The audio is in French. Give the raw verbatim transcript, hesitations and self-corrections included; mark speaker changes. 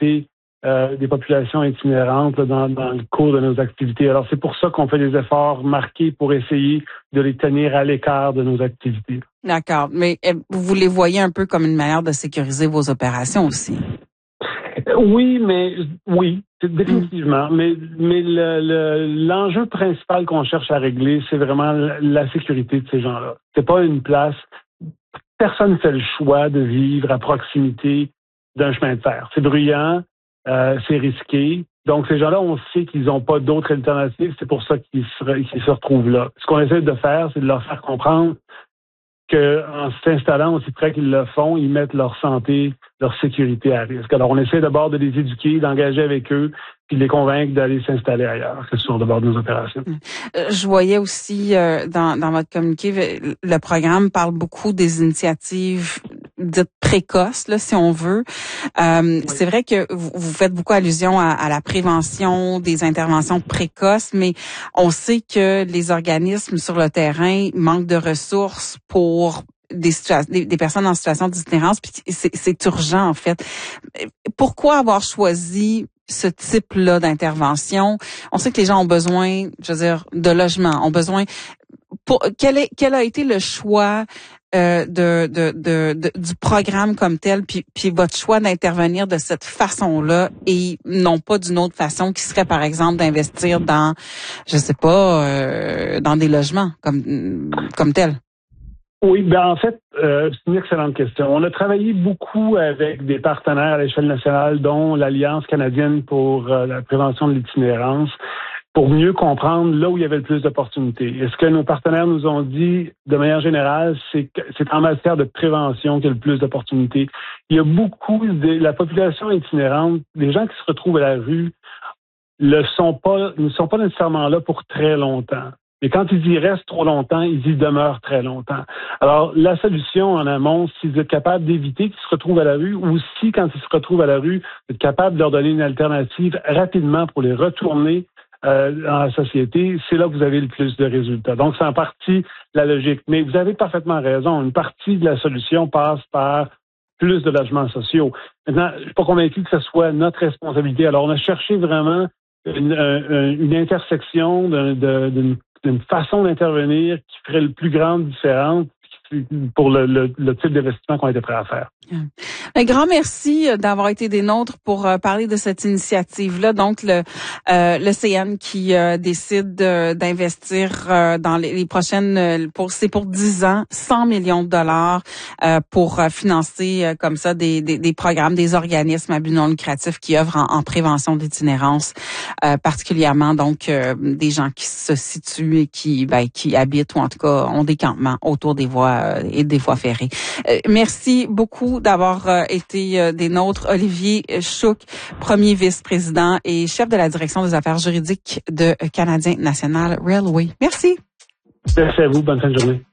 Speaker 1: échapper euh, des populations itinérantes là, dans, dans le cours de nos activités. Alors, c'est pour ça qu'on fait des efforts marqués pour essayer de les tenir à l'écart de nos activités.
Speaker 2: D'accord. Mais vous les voyez un peu comme une manière de sécuriser vos opérations aussi?
Speaker 1: Oui, mais oui, définitivement. Mm. Mais mais le, le, l'enjeu principal qu'on cherche à régler, c'est vraiment la, la sécurité de ces gens-là. C'est pas une place. Personne ne fait le choix de vivre à proximité d'un chemin de fer. C'est bruyant, euh, c'est risqué. Donc, ces gens-là, on sait qu'ils n'ont pas d'autres alternatives. C'est pour ça qu'ils se, qu'ils se retrouvent là. Ce qu'on essaie de faire, c'est de leur faire comprendre qu'en s'installant aussi près qu'ils le font, ils mettent leur santé, leur sécurité à risque. Alors, on essaie d'abord de les éduquer, d'engager avec eux, puis de les convaincre d'aller s'installer ailleurs, que ce soit de bord de nos opérations.
Speaker 2: Je voyais aussi euh, dans, dans votre communiqué, le programme parle beaucoup des initiatives dites précoces, là, si on veut. Euh, oui. C'est vrai que vous, vous faites beaucoup allusion à, à la prévention, des interventions précoces, mais on sait que les organismes sur le terrain manquent de ressources pour des, situa- des, des personnes en situation d'itinérance, puis c'est, c'est urgent, en fait. Pourquoi avoir choisi ce type-là d'intervention? On sait que les gens ont besoin, je veux dire, de logement, ont besoin. Pour, quel, est, quel a été le choix euh, de, de, de, de du programme comme tel, puis, puis votre choix d'intervenir de cette façon-là et non pas d'une autre façon qui serait, par exemple, d'investir dans, je sais pas, euh, dans des logements comme comme tel?
Speaker 1: Oui, ben en fait, euh, c'est une excellente question. On a travaillé beaucoup avec des partenaires à l'échelle nationale, dont l'Alliance canadienne pour euh, la prévention de l'itinérance, pour mieux comprendre là où il y avait le plus d'opportunités. Et ce que nos partenaires nous ont dit, de manière générale, c'est que c'est en matière de prévention qu'il y a le plus d'opportunités. Il y a beaucoup de la population itinérante, des gens qui se retrouvent à la rue, le sont pas, ne sont pas nécessairement là pour très longtemps. Et quand ils y restent trop longtemps, ils y demeurent très longtemps. Alors, la solution en amont, si vous êtes capable d'éviter qu'ils se retrouvent à la rue, ou si, quand ils se retrouvent à la rue, vous êtes capable de leur donner une alternative rapidement pour les retourner euh, dans la société, c'est là que vous avez le plus de résultats. Donc, c'est en partie la logique. Mais vous avez parfaitement raison. Une partie de la solution passe par plus de logements sociaux. Maintenant, je ne suis pas convaincu que ce soit notre responsabilité. Alors, on a cherché vraiment une, une, une intersection de, de, d'une d'une façon d'intervenir qui ferait le plus grande différence pour le, le, le type d'investissement qu'on était prêt à faire.
Speaker 2: Un grand merci d'avoir été des nôtres pour parler de cette initiative-là. Donc, le euh, l'E C N qui euh, décide euh, d'investir euh, dans les, les prochaines, pour c'est pour dix ans, cent millions de dollars euh, pour euh, financer euh, comme ça des, des, des programmes, des organismes à but non lucratif qui œuvrent en, en prévention de l'itinérance, euh, particulièrement donc euh, des gens qui se situent et qui ben, qui habitent ou en tout cas ont des campements autour des voies euh, et des voies ferrées. Euh, merci beaucoup d'avoir euh, été euh, des nôtres. Olivier Chouc, premier vice-président et chef de la direction des affaires juridiques de Canadien National Railway. Merci.
Speaker 1: Merci à vous. Bonne fin de journée.